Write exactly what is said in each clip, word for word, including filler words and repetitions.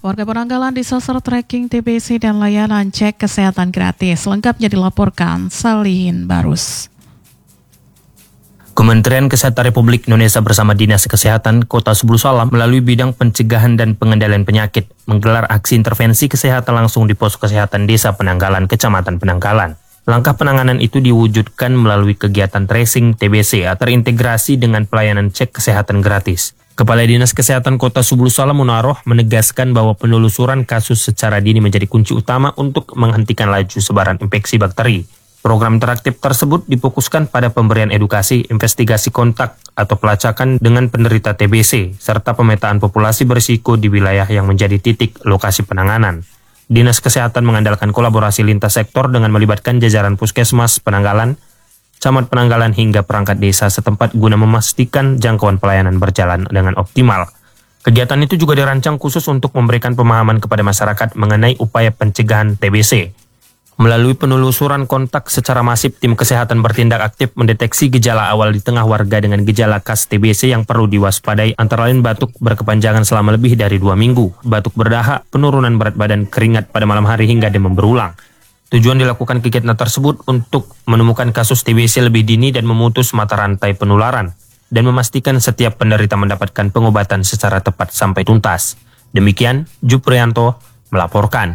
Warga Penanggalan disasar tracking T B C dan layanan cek kesehatan gratis. Lengkapnya dilaporkan Salihin Barus. Kementerian Kesehatan Republik Indonesia bersama Dinas Kesehatan Kota Subulu Salam melalui bidang pencegahan dan pengendalian penyakit menggelar aksi intervensi kesehatan langsung di pos kesehatan Desa Penanggalan, Kecamatan Penanggalan. Langkah penanganan itu diwujudkan melalui kegiatan tracing T B C terintegrasi dengan pelayanan cek kesehatan gratis. Kepala Dinas Kesehatan Kota Subulu Salam Munaroh menegaskan bahwa penelusuran kasus secara dini menjadi kunci utama untuk menghentikan laju sebaran infeksi bakteri. Program interaktif tersebut difokuskan pada pemberian edukasi, investigasi kontak atau pelacakan dengan penderita T B C, serta pemetaan populasi berisiko di wilayah yang menjadi titik lokasi penanganan. Dinas Kesehatan mengandalkan kolaborasi lintas sektor dengan melibatkan jajaran Puskesmas Penanggalan, Camat Penanggalan hingga perangkat desa setempat guna memastikan jangkauan pelayanan berjalan dengan optimal. Kegiatan itu juga dirancang khusus untuk memberikan pemahaman kepada masyarakat mengenai upaya pencegahan T B C. Melalui penelusuran kontak secara masif, tim kesehatan bertindak aktif mendeteksi gejala awal di tengah warga dengan gejala khas T B C yang perlu diwaspadai, antara lain batuk berkepanjangan selama lebih dari dua minggu, batuk berdahak, penurunan berat badan, keringat pada malam hari hingga demam berulang. Tujuan dilakukan kegiatan tersebut untuk menemukan kasus T B C lebih dini dan memutus mata rantai penularan, dan memastikan setiap penderita mendapatkan pengobatan secara tepat sampai tuntas. Demikian, Juprianto melaporkan.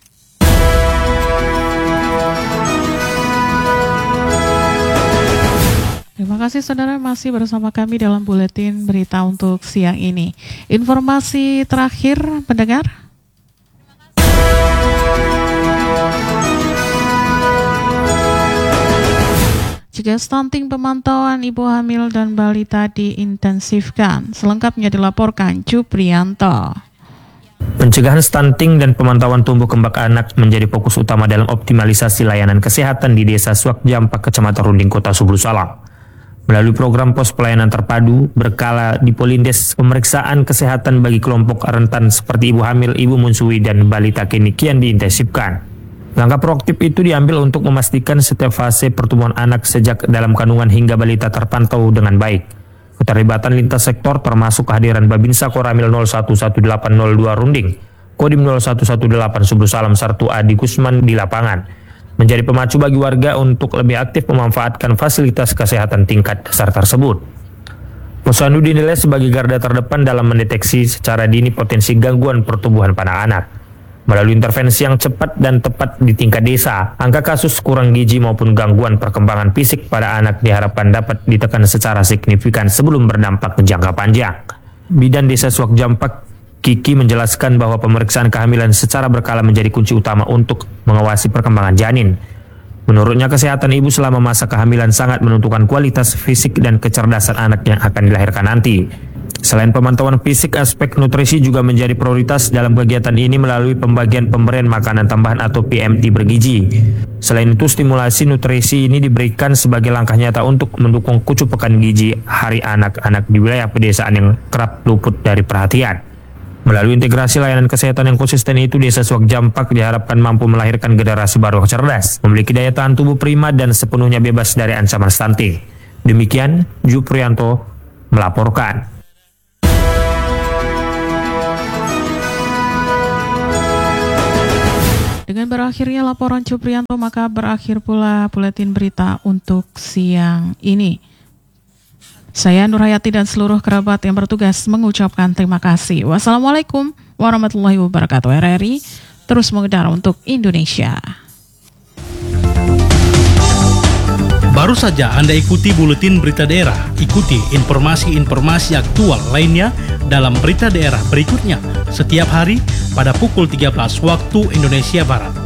Terima kasih saudara, masih bersama kami dalam buletin berita untuk siang ini. Informasi terakhir pendengar. Jika stunting, pemantauan ibu hamil dan balita diintensifkan. Selengkapnya dilaporkan Juprianto. Pencegahan stunting dan pemantauan tumbuh kembang anak menjadi fokus utama dalam optimalisasi layanan kesehatan di Desa Suak Jampak, Kecamatan Runding, Kota Subulu Salam. Melalui program pos pelayanan terpadu berkala di Polindes, pemeriksaan kesehatan bagi kelompok rentan seperti ibu hamil, ibu menyusui, dan balita kini kian diintensifkan. Langkah proaktif itu diambil untuk memastikan setiap fase pertumbuhan anak sejak dalam kandungan hingga balita terpantau dengan baik. Keterlibatan lintas sektor termasuk kehadiran Babinsa Koramil nol satu satu delapan nol dua Runding, Kodim nol satu satu delapan Subulu Salam Sartu Adi Gusman di lapangan, menjadi pemacu bagi warga untuk lebih aktif memanfaatkan fasilitas kesehatan tingkat dasar tersebut. Posyandu dinilai sebagai garda terdepan dalam mendeteksi secara dini potensi gangguan pertumbuhan pada anak. Melalui intervensi yang cepat dan tepat di tingkat desa, angka kasus kurang gizi maupun gangguan perkembangan fisik pada anak diharapkan dapat ditekan secara signifikan sebelum berdampak ke jangka panjang. Bidan Desa Suak Jampak, Kiki, menjelaskan bahwa pemeriksaan kehamilan secara berkala menjadi kunci utama untuk mengawasi perkembangan janin. Menurutnya, kesehatan ibu selama masa kehamilan sangat menentukan kualitas fisik dan kecerdasan anak yang akan dilahirkan nanti. Selain pemantauan fisik, aspek nutrisi juga menjadi prioritas dalam kegiatan ini melalui pembagian pemberian makanan tambahan atau P M T bergizi. Selain itu, stimulasi nutrisi ini diberikan sebagai langkah nyata untuk mendukung kecukupan gizi hari anak-anak di wilayah pedesaan yang kerap luput dari perhatian. Melalui integrasi layanan kesehatan yang konsisten itu, Desa Suak Jampak diharapkan mampu melahirkan generasi baru yang cerdas, memiliki daya tahan tubuh prima, dan sepenuhnya bebas dari ancaman stunting. Demikian, Juprianto melaporkan. Dengan berakhirnya laporan Juprianto, maka berakhir pula buletin berita untuk siang ini. Saya Nurhayati dan seluruh kerabat yang bertugas mengucapkan terima kasih. Wassalamualaikum warahmatullahi wabarakatuh. R R I terus mengudara untuk Indonesia. Baru saja Anda ikuti buletin berita daerah. Ikuti informasi-informasi aktual lainnya dalam berita daerah berikutnya setiap hari pada pukul tiga belas waktu Indonesia Barat.